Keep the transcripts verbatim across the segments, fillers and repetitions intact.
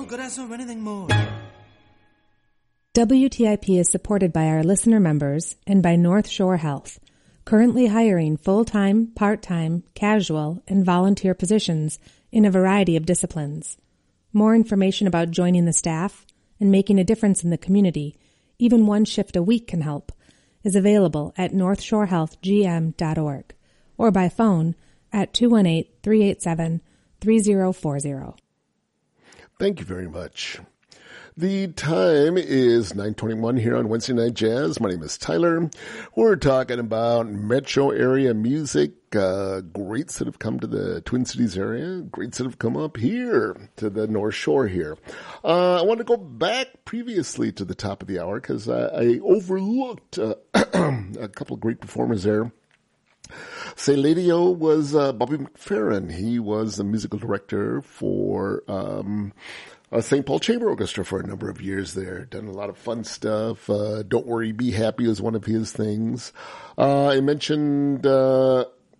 could ask for anything more. W T I P is supported by our listener members and by North Shore Health, currently hiring full-time, part-time, casual, and volunteer positions in a variety of disciplines. More information about joining the staff and making a difference in the community, even one shift a week can help, is available at north shore health g m dot org or by phone at two one eight, three eight seven, three zero four zero. Thank you very much. The time is nine twenty-one here on Wednesday Night Jazz. My name is Tyler. We're talking about metro area music, uh, greats that have come to the Twin Cities area, greats that have come up here to the North Shore here. Uh, I want to go back previously to the top of the hour because I, I overlooked uh, a couple of great performers there. Say Ladio was uh, Bobby McFerrin. He was the musical director for um Uh, Saint Paul Chamber Orchestra for a number of years there. Done a lot of fun stuff. Uh, Don't Worry, Be Happy was one of his things. Uh, I mentioned, uh,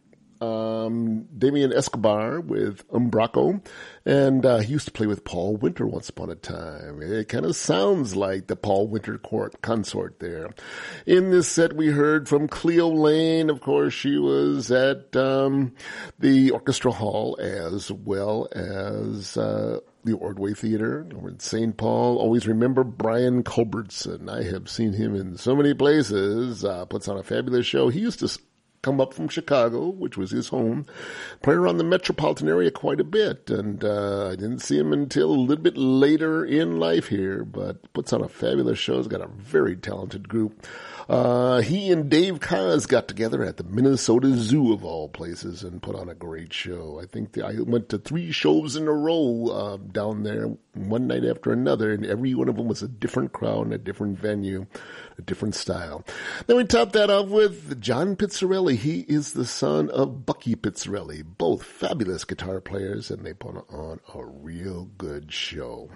um, Damien Escobar with Umbraco. And, uh, he used to play with Paul Winter once upon a time. It kind of sounds like the Paul Winter court consort there. In this set, we heard from Cleo Lane. Of course, she was at, um, the Orchestra Hall as well as, uh, the Ordway Theater over in Saint Paul. Always remember Brian Culbertson. I have seen him in so many places. Uh, puts on a fabulous show. He used to come up from Chicago, which was his home, play around the metropolitan area quite a bit. And uh, I didn't see him until a little bit later in life here, but puts on a fabulous show. He's got a very talented group. Uh, he and Dave Kaz got together at the Minnesota Zoo of all places and put on a great show. I think the, I went to three shows in a row, uh, down there one night after another, and every one of them was a different crowd and a different venue, a different style. Then we topped that off with John Pizzarelli. He is the son of Bucky Pizzarelli, both fabulous guitar players, and they put on a real good show.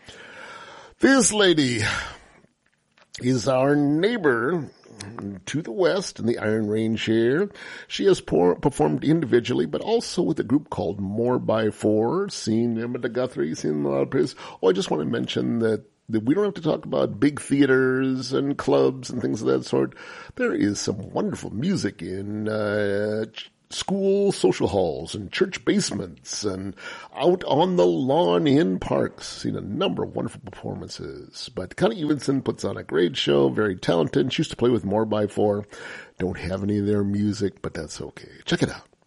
This lady is our neighbor to the west in the Iron Range here. She has por- performed individually, but also with a group called More by Four. Seen them at the Guthrie, seen a lot of places. Oh, I just want to mention that, that we don't have to talk about big theaters and clubs and things of that sort. There is some wonderful music in uh school social halls and church basements and out on the lawn in parks. Seen a number of wonderful performances. But Connie Evenson puts on a great show, very talented. She used to play with More by Four. Don't have any of their music, but that's okay. Check it out.